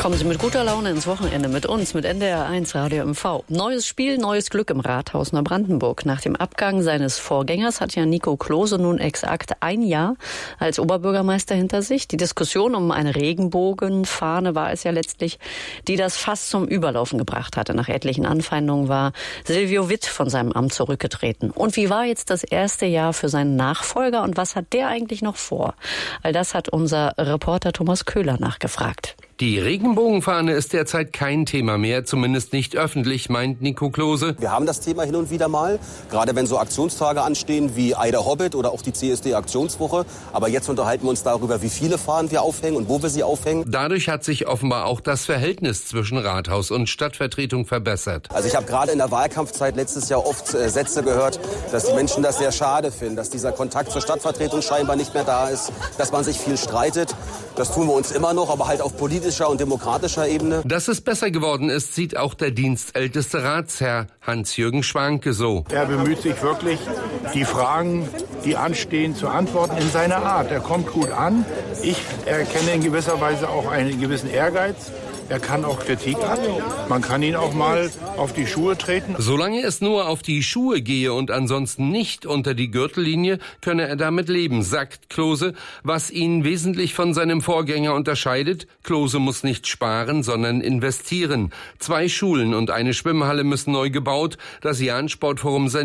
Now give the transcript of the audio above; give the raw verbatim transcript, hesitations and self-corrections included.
Kommen Sie mit guter Laune ins Wochenende mit uns, mit N D R eins Radio M V. Neues Spiel, neues Glück im Rathaus Neubrandenburg. Nach dem Abgang seines Vorgängers hat ja Nico Klose nun exakt ein Jahr als Oberbürgermeister hinter sich. Die Diskussion um eine Regenbogenfahne war es ja letztlich, die das Fass zum Überlaufen gebracht hatte. Nach etlichen Anfeindungen war Silvio Witt von seinem Amt zurückgetreten. Und wie war jetzt das erste Jahr für seinen Nachfolger und was hat der eigentlich noch vor? All das hat unser Reporter Thomas Köhler nachgefragt. Die Regenbogenfahne ist derzeit kein Thema mehr, zumindest nicht öffentlich, meint Nico Klose. Wir haben das Thema hin und wieder mal, gerade wenn so Aktionstage anstehen wie Eider Hobbit oder auch die C S D-Aktionswoche. Aber jetzt unterhalten wir uns darüber, wie viele Fahnen wir aufhängen und wo wir sie aufhängen. Dadurch hat sich offenbar auch das Verhältnis zwischen Rathaus und Stadtvertretung verbessert. Also ich habe gerade in der Wahlkampfzeit letztes Jahr oft äh, Sätze gehört, dass die Menschen das sehr schade finden, dass dieser Kontakt zur Stadtvertretung scheinbar nicht mehr da ist, dass man sich viel streitet. Das tun wir uns immer noch, aber halt auf politischer und demokratischer Ebene. Dass es besser geworden ist, sieht auch der dienstälteste Ratsherr Hans-Jürgen Schwanke so. Er bemüht sich wirklich, die Fragen, die anstehen, zu antworten in seiner Art. Er kommt gut an. Ich erkenne in gewisser Weise auch einen gewissen Ehrgeiz. Er kann auch Kritik ab. Man kann ihn auch mal auf die Schuhe treten. Solange es nur auf die Schuhe gehe und ansonsten nicht unter die Gürtellinie, könne er damit leben, sagt Klose. Was ihn wesentlich von seinem Vorgänger unterscheidet: Klose muss nicht sparen, sondern investieren. Zwei Schulen und eine Schwimmhalle müssen neu gebaut. Das Jahn Sportforum